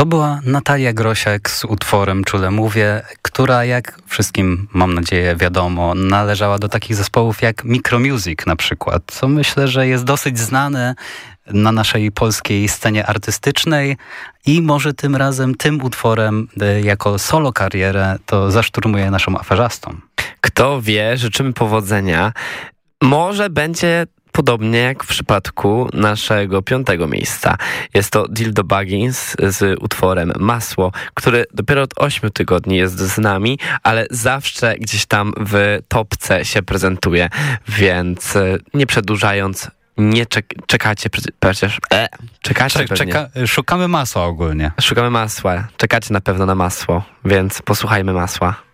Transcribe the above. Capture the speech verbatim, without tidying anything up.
To była Natalia Grosiak z utworem Czule Mówię, która, jak wszystkim, mam nadzieję, wiadomo, należała do takich zespołów jak Micromusic na przykład, co myślę, że jest dosyć znane na naszej polskiej scenie artystycznej i może tym razem tym utworem jako solo karierę to zaszturmuje naszą aferzastą. Kto wie, życzymy powodzenia. Może będzie podobnie jak w przypadku naszego piątego miejsca. Jest to Dildo Baggins z utworem Masło, który dopiero od ośmiu tygodni jest z nami, ale zawsze gdzieś tam w topce się prezentuje, więc nie przedłużając, nie czek- czekacie przecież. E, czekacie Czek, pewnie. czeka, szukamy masła ogólnie. Szukamy masła. Czekacie na pewno na masło, więc posłuchajmy Masła.